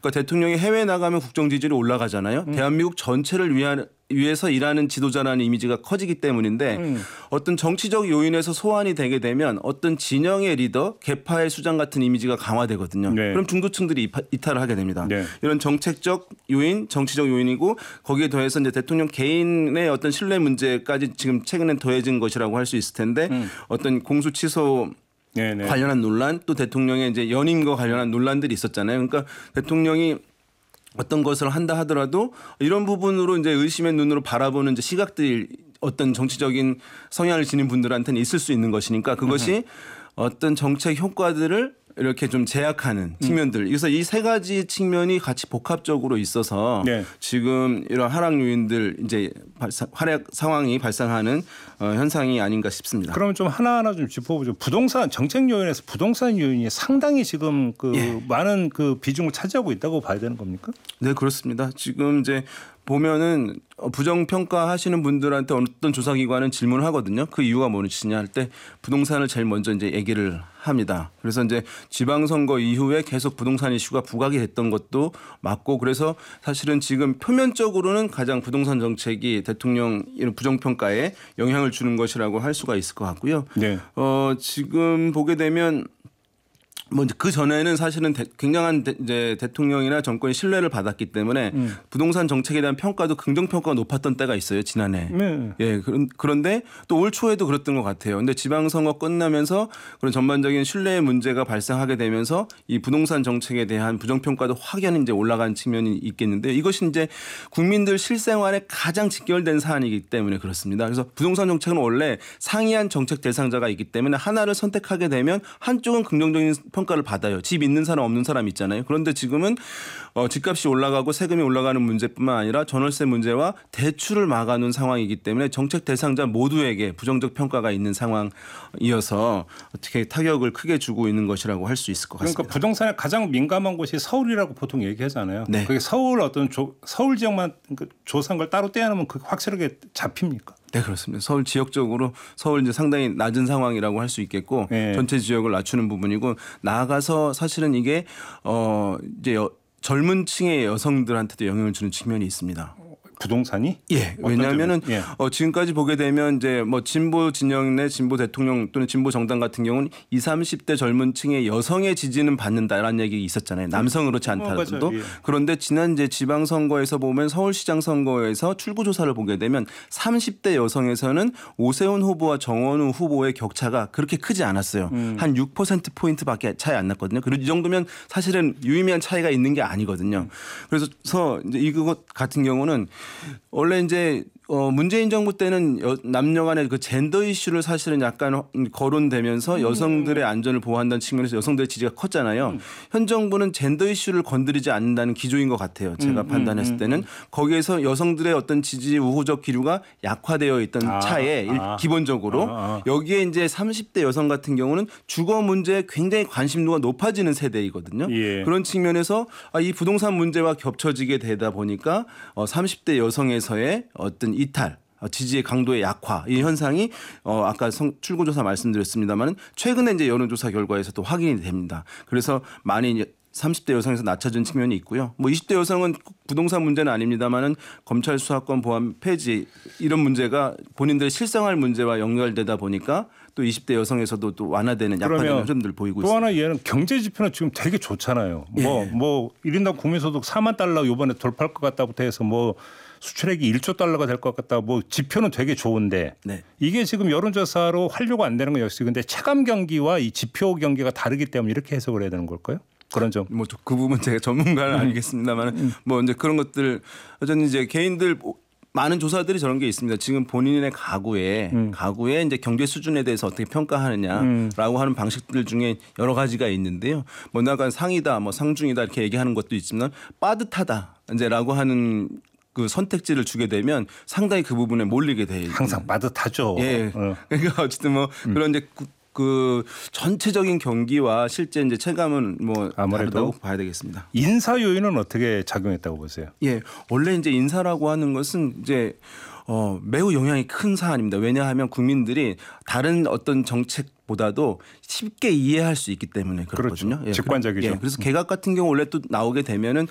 그러니까 대통령이 해외 나가면 국정 지지율이 올라가잖아요. 대한민국 전체를 위해서 일하는 지도자라는 이미지가 커지기 때문인데 어떤 정치적 요인에서 소환이 되게 되면 어떤 진영의 리더, 계파의 수장 같은 이미지가 강화되거든요. 네. 그럼 중도층들이 이탈을 하게 됩니다. 네. 이런 정책적 요인, 정치적 요인이고 거기에 더해서 이제 대통령 개인의 어떤 신뢰 문제까지 지금 최근에 더해진 것이라고 할 수 있을 텐데 어떤 공수 취소 네네. 관련한 논란 또 대통령의 이제 연임과 관련한 논란들이 있었잖아요. 그러니까 대통령이 어떤 것을 한다 하더라도 이런 부분으로 이제 의심의 눈으로 바라보는 이제 시각들이 어떤 정치적인 성향을 지닌 분들한테는 있을 수 있는 것이니까 그것이 어떤 정책 효과들을 이렇게 좀 제약하는 측면들. 그래서 이 세 가지 측면이 같이 복합적으로 있어서 네. 지금 이런 하락 요인들 이제 하락 상황이 발생하는 현상이 아닌가 싶습니다. 그러면 좀 하나하나 좀 짚어보죠. 부동산 정책 요인에서 부동산 요인이 상당히 지금 많은 그 비중을 차지하고 있다고 봐야 되는 겁니까? 네, 그렇습니다. 지금 이제 보면은 부정 평가하시는 분들한테 어떤 조사기관은 질문을 하거든요. 그 이유가 무엇이냐 할 때 부동산을 제일 먼저 이제 얘기를 합니다. 그래서 이제 지방선거 이후에 계속 부동산 이슈가 부각이 됐던 것도 맞고 그래서 사실은 지금 표면적으로는 가장 부동산 정책이 대통령 이런 부정 평가에 영향을 주는 것이라고 할 수가 있을 것 같고요. 네. 지금 보게 되면 뭐 그 전에는 사실은 굉장한 이제 대통령이나 정권이 신뢰를 받았기 때문에 부동산 정책에 대한 평가도 긍정 평가가 높았던 때가 있어요 지난해. 네. 예, 그런데 또 올 초에도 그랬던 것 같아요. 근데 지방선거 끝나면서 그런 전반적인 신뢰의 문제가 발생하게 되면서 이 부동산 정책에 대한 부정 평가도 확연히 이제 올라간 측면이 있겠는데 이것이 이제 국민들 실생활에 가장 직결된 사안이기 때문에 그렇습니다. 그래서 부동산 정책은 원래 상이한 정책 대상자가 있기 때문에 하나를 선택하게 되면 한쪽은 긍정적인 평가를 받아요. 집 있는 사람 없는 사람 있잖아요. 그런데 지금은 집값이 올라가고 세금이 올라가는 문제뿐만 아니라 전월세 문제와 대출을 막아놓은 상황이기 때문에 정책 대상자 모두에게 부정적 평가가 있는 상황이어서 어떻게 타격을 크게 주고 있는 것이라고 할 수 있을 것 같습니다. 그러니까 부동산에 가장 민감한 곳이 서울이라고 보통 얘기하잖아요. 네. 그게 서울 어떤 서울 지역만 조사한 걸 따로 떼어놓으면 그 확실하게 잡힙니까? 네, 그렇습니다. 서울 지역적으로 서울 이제 상당히 낮은 상황이라고 할 수 있겠고 네. 전체 지역을 낮추는 부분이고 나아가서 사실은 이게 이제 젊은 층의 여성들한테도 영향을 주는 측면이 있습니다. 부동산이? 예. 왜냐하면은 지금까지 보게 되면 이제 뭐 진보 진영 내 진보 대통령 또는 진보 정당 같은 경우는 20, 30대 젊은 층의 여성의 지지는 받는다라는 얘기 있었잖아요. 남성 그렇지 않다도. 예. 그런데 지난 이제 지방선거에서 보면 서울시장 선거에서 출구조사를 보게 되면 30대 여성에서는 오세훈 후보와 정원우 후보의 격차가 그렇게 크지 않았어요. 한 6%포인트밖에 차이 안 났거든요. 그리고 이 정도면 사실은 유의미한 차이가 있는 게 아니거든요. 그래서 이제 이것 같은 경우는 원래 이제 문재인 정부 때는 남녀 간의 그 젠더 이슈를 사실은 약간 거론되면서 여성들의 안전을 보호한다는 측면에서 여성들의 지지가 컸잖아요. 현 정부는 젠더 이슈를 건드리지 않는다는 기조인 것 같아요. 제가 판단했을 때는 거기에서 여성들의 어떤 지지 우호적 기류가 약화되어 있던 차에 기본적으로 여기에 이제 30대 여성 같은 경우는 주거 문제에 굉장히 관심도가 높아지는 세대이거든요. 예. 그런 측면에서 이 부동산 문제와 겹쳐지게 되다 보니까 30대 여성에서의 어떤 이탈, 지지의 강도의 약화 이 현상이 아까 출구조사 말씀드렸습니다만 최근에 이제 여론조사 결과에서도 확인이 됩니다. 그래서 많이 30대 여성에서 낮춰진 측면이 있고요. 뭐 20대 여성은 부동산 문제는 아닙니다만은 검찰 수사권 보완 폐지 이런 문제가 본인들의 실생활 문제와 연결되다 보니까 또 20대 여성에서도 또 완화되는 약화되는 흐름들 보이고 있습니다. 또 하나 얘는 경제 지표는 지금 되게 좋잖아요. 뭐 1인당 국민소득 4만 달러 이번에 돌파할 것 같다부터 해서 뭐 수출액이 1조 달러가 될 것 같다. 뭐 지표는 되게 좋은데 네. 이게 지금 여론조사로 활용이 안 되는 건 역시 근데 체감 경기와 이 지표 경기가 다르기 때문에 이렇게 해석을 해야 되는 걸까요? 그런 점. 뭐 그 부분 제가 전문가는 아니겠습니다만 뭐 이제 그런 것들 저는 이제 개인들 많은 조사들이 저런 게 있습니다. 지금 본인의 가구에 이제 경제 수준에 대해서 어떻게 평가하느냐라고 하는 방식들 중에 여러 가지가 있는데요. 뭐 나간 상이다, 뭐 상중이다 이렇게 얘기하는 것도 있지만 빠듯하다 이제라고 하는 그 선택지를 주게 되면 상당히 그 부분에 몰리게 돼요. 항상 빠듯하죠. 예. 그러니까 어쨌든 뭐 그런 이제 그 전체적인 경기와 실제 이제 체감은 뭐 아무래도 봐야 되겠습니다. 인사 요인은 어떻게 작용했다고 보세요? 예, 원래 이제 인사라고 하는 것은 이제 매우 영향이 큰 사안입니다. 왜냐하면 국민들이 다른 어떤 정책보다도 쉽게 이해할 수 있기 때문에 그렇거든요. 그렇죠. 예, 직관적이죠. 예, 그래서 개각 같은 경우 원래 또 나오게 되면은